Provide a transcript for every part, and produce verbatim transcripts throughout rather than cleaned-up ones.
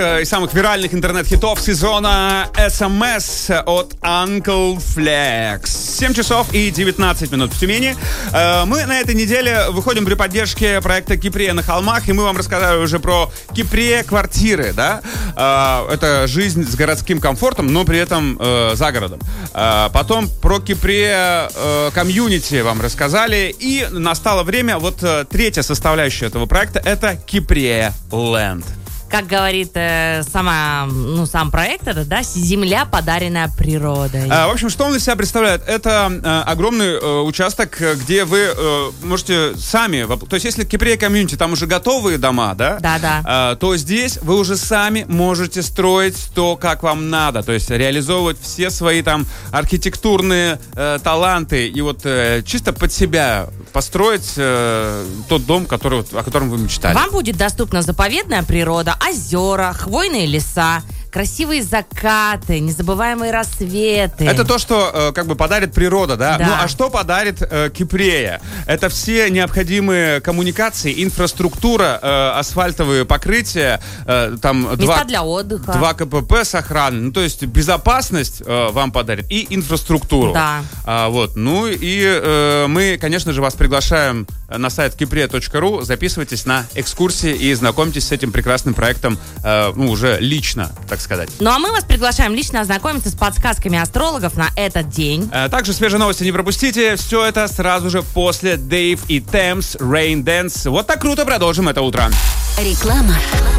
Из самых виральных интернет-хитов сезона эс эм эс от Uncle Flex. семь часов и девятнадцать минут в Тюмени. Мы на этой неделе выходим при поддержке проекта Киприя на холмах, и мы вам рассказали уже про Киприя квартиры, да? Это жизнь с городским комфортом, но при этом за городом. Потом про Киприя комьюнити вам рассказали, и настало время, вот третья составляющая этого проекта — это Киприя Ленд. Как говорит э, сама, ну, сам проект этот, да, земля, подаренная природой. А, в общем, что он из себя представляет? Это э, огромный э, участок, где вы э, можете сами... То есть, если Киприя комьюнити, там уже готовые дома, да? Да-да. Э, то здесь вы уже сами можете строить то, как вам надо. То есть, реализовывать все свои там архитектурные э, таланты и вот э, чисто под себя построить э, тот дом, который, о котором вы мечтали. Вам будет доступна заповедная природа, озера, хвойные леса, красивые закаты, незабываемые рассветы. Это то, что э, как бы подарит природа, да? Да. Ну, а что подарит э, Кипрея? Это все необходимые коммуникации, инфраструктура, э, асфальтовые покрытия, э, там места два, для отдыха, два ка пэ пэ с охраной. Ну, то есть безопасность э, вам подарит и инфраструктуру. Да. А, вот. Ну и э, мы, конечно же, вас приглашаем на сайт киприя точка ру. Записывайтесь на экскурсии и знакомьтесь с этим прекрасным проектом э, ну, уже лично, так сказать. Ну а мы вас приглашаем лично ознакомиться с подсказками астрологов на этот день. А, также свежие новости не пропустите. Все это сразу же после Дэйв и Темс Rain Dance. Вот так круто продолжим это утро. Реклама.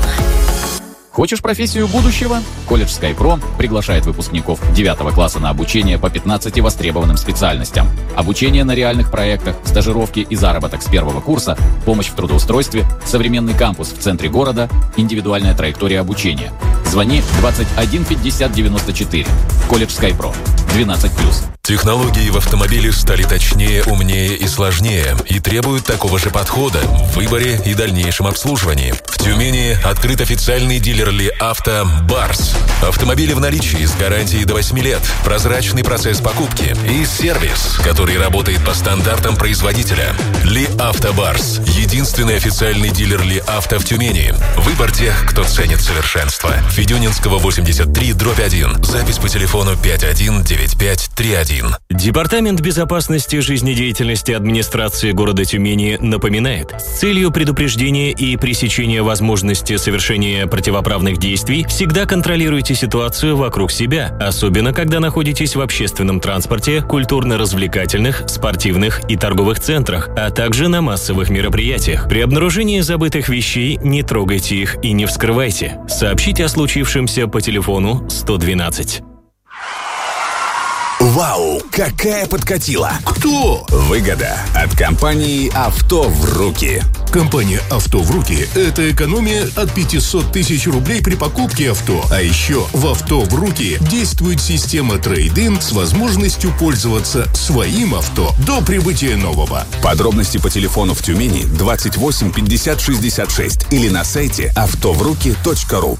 Хочешь профессию будущего? Колледж SkyPro приглашает выпускников девятого класса на обучение по пятнадцати востребованным специальностям. Обучение на реальных проектах, стажировки и заработок с первого курса, помощь в трудоустройстве, современный кампус в центре города, индивидуальная траектория обучения. Звони двадцать один пятьдесят девяносто четыре. Колледж SkyPro. двенадцать плюс. Технологии в автомобиле стали точнее, умнее и сложнее и требуют такого же подхода в выборе и дальнейшем обслуживании. В Тюмени открыт официальный дилер Ли Авто Барс. Автомобили в наличии с гарантией до восьми лет, прозрачный процесс покупки и сервис, который работает по стандартам производителя. Ли Авто Барс. Единственный официальный дилер Ли Авто в Тюмени. Выбор тех, кто ценит совершенство. Федюнинского восемьдесят три дробь один. Запись по телефону пять один девять пять три один. Департамент безопасности жизнедеятельности администрации города Тюмени напоминает: с целью предупреждения и пресечения возможности совершения противоправных действий всегда контролируйте ситуацию вокруг себя, особенно когда находитесь в общественном транспорте, культурно-развлекательных, спортивных и торговых центрах, а также на массовых мероприятиях. При обнаружении забытых вещей не трогайте их и не вскрывайте. Сообщите о случившемся по телефону сто двенадцать. Вау, какая подкатила! Кто? Выгода от компании «Авто в руки». Компания «Авто в руки» — это экономия от пятьсот тысяч рублей при покупке авто. А еще в «Авто в руки» действует система трейд-ин с возможностью пользоваться своим авто до прибытия нового. Подробности по телефону в Тюмени двадцать восемь пятьдесят шестьдесят шесть или на сайте авто в руки точка ру.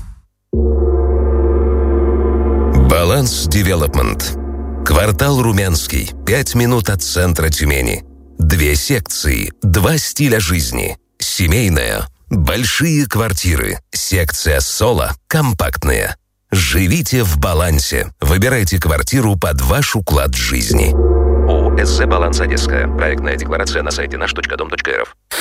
Баланс Девелопмент. Квартал Румянский. Пять минут от центра Тюмени. Две секции, два стиля жизни. Семейная, большие квартиры. Секция соло, компактная. Живите в балансе. Выбирайте квартиру под ваш уклад жизни. ООО «СЗ Баланс Одесская». Проектная декларация на сайте наш точка дом точка эр эф.